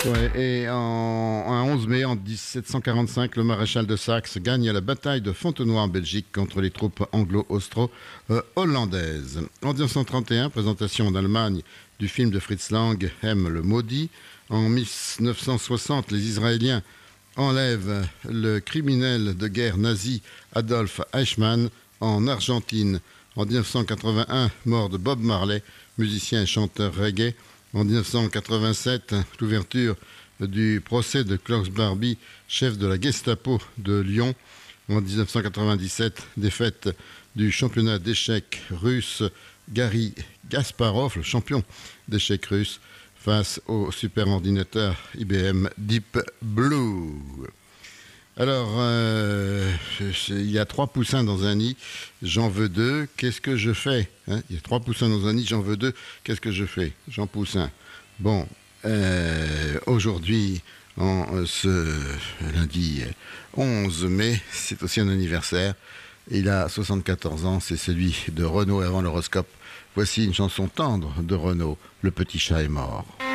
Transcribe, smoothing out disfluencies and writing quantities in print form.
Ouais, et un 11 mai en 1745, le maréchal de Saxe gagne la bataille de Fontenoy en Belgique contre les troupes anglo-austro-hollandaises. En 1931, présentation en Allemagne du film de Fritz Lang, M le maudit. En 1960, les Israéliens enlèvent le criminel de guerre nazi Adolf Eichmann en Argentine. En 1981, mort de Bob Marley, musicien et chanteur reggae. En 1987, l'ouverture du procès de Klaus Barbie, chef de la Gestapo de Lyon. En 1997, défaite du championnat d'échecs russe Garry Kasparov, le champion d'échecs russe, face au superordinateur IBM Deep Blue. Alors, il y a 3 poussins dans un nid, j'en veux 2, qu'est-ce que je fais, hein? Il y a 3 poussins dans un nid, j'en veux 2, qu'est-ce que je fais? J'en pousse un. Bon, aujourd'hui, ce lundi 11 mai, c'est aussi un anniversaire. Il a 74 ans, c'est celui de Renaud avant l'horoscope. Voici une chanson tendre de Renaud, Le petit chat est mort.